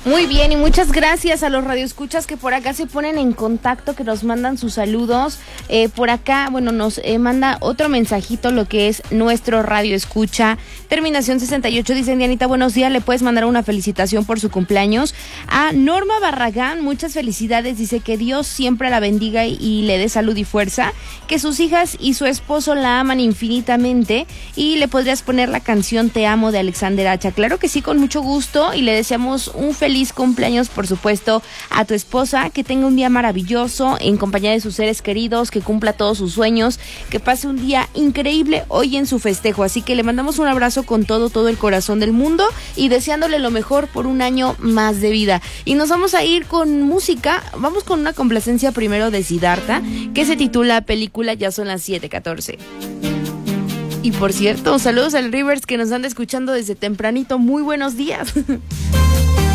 Muy bien, y muchas gracias a los radioescuchas que por acá se ponen en contacto, que nos mandan sus saludos. Por acá, bueno, nos manda otro mensajito lo que es nuestro radioescucha. Terminación 68, dice Dianita, buenos días, le puedes mandar una felicitación por su cumpleaños. A Norma Barragán, muchas felicidades, dice que Dios siempre la bendiga y le dé salud y fuerza, que sus hijas y su esposo la aman infinitamente, y le podrías poner la canción Te amo de Alexander Hacha. Claro que sí, con mucho gusto, y le deseamos un feliz cumpleaños, por supuesto, a tu esposa, que tenga un día maravilloso en compañía de sus seres queridos, que cumpla todos sus sueños, que pase un día increíble hoy en su festejo. Así que le mandamos un abrazo con todo el corazón del mundo y deseándole lo mejor por un año más de vida. Y nos vamos a ir con música. Vamos con una complacencia primero de Siddhartha, que se titula Película. Ya son las 7:14. Y por cierto, saludos al Rivers, que nos anda escuchando desde tempranito. Muy buenos días.